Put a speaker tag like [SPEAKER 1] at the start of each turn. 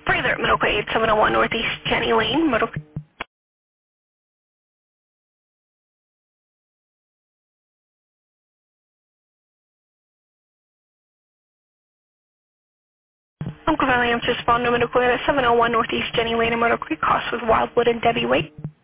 [SPEAKER 1] Further at Middle Creek 8701 Northeast Jenny Lane, Middle Creek. Uncle Valley Answers phone number to clear 701 Northeast Jenny Lane in Myrtle Creek, cross with Wildwood and Debbie Wade.